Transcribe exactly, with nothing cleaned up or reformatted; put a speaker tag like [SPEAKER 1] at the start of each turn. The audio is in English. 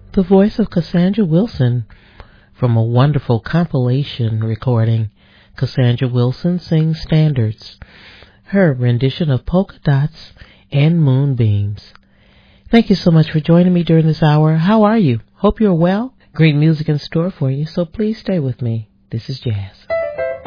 [SPEAKER 1] the voice of Cassandra Wilson from a wonderful compilation recording, Cassandra Wilson Sings Standards, her rendition of Polka Dots and Moonbeams. Thank you so much for joining me during this hour. How are you? Hope you're well. Great music in store for you, so please stay with me. This is Jazz.